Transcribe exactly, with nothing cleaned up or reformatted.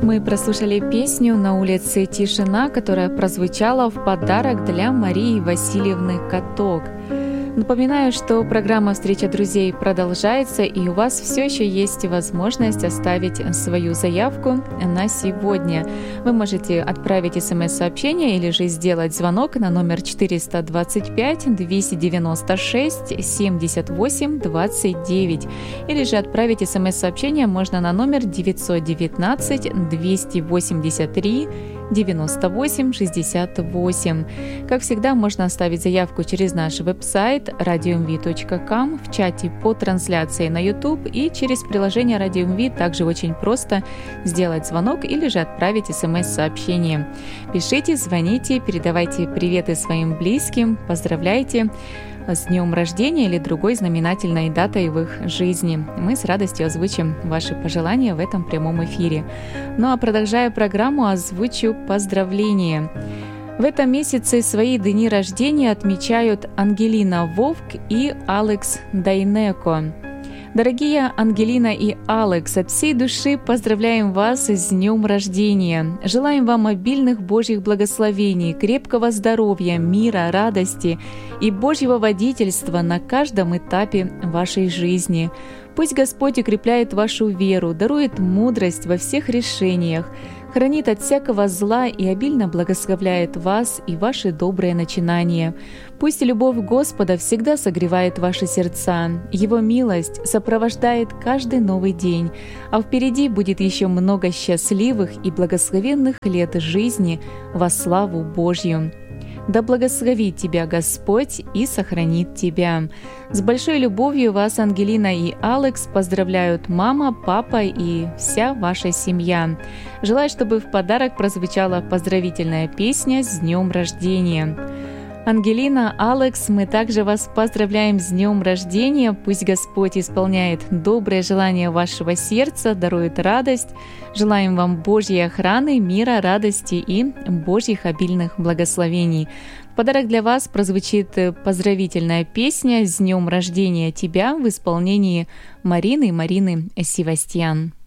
Мы прослушали песню «На улице тишина», которая прозвучала в подарок для Марии Васильевны Каток. Напоминаю, что программа «Встреча друзей» продолжается, и у вас все еще есть возможность оставить свою заявку на сегодня. Вы можете отправить смс-сообщение или же сделать звонок на номер четыреста двадцать пять двести девяносто шесть семьдесят восемь двадцать девять, или же отправить смс-сообщение можно на номер девятьсот девятнадцать двести восемьдесят три девяносто восемь шестьдесят восемь. Как всегда, можно оставить заявку через наш веб-сайт радио эм ви точка ком, в чате по трансляции на YouTube и через приложение Радио эм ви также очень просто сделать звонок или же отправить смс-сообщение. Пишите, звоните, передавайте приветы своим близким, поздравляйте с днем рождения или другой знаменательной датой в их жизни. Мы с радостью озвучим ваши пожелания в этом прямом эфире. Ну а продолжая программу, озвучу поздравления. В этом месяце свои дни рождения отмечают Ангелина Вовк и Алекс Дайнеко. Дорогие Ангелина и Алекс, от всей души поздравляем вас с днем рождения. Желаем вам обильных Божьих благословений, крепкого здоровья, мира, радости и Божьего водительства на каждом этапе вашей жизни. Пусть Господь укрепляет вашу веру, дарует мудрость во всех решениях, хранит от всякого зла и обильно благословляет вас и ваши добрые начинания. Пусть любовь Господа всегда согревает ваши сердца, Его милость сопровождает каждый новый день, а впереди будет еще много счастливых и благословенных лет жизни во славу Божью. Да благословит тебя Господь и сохранит тебя. С большой любовью вас, Ангелина и Алекс, поздравляют мама, папа и вся ваша семья. Желаю, чтобы в подарок прозвучала поздравительная песня с днем рождения. Ангелина, Алекс, мы также вас поздравляем с днем рождения. Пусть Господь исполняет добрые желания вашего сердца, дарует радость. Желаем вам Божьей охраны, мира, радости и Божьих обильных благословений. В подарок для вас прозвучит поздравительная песня «С днем рождения тебя» в исполнении Марины Марины Севастьян.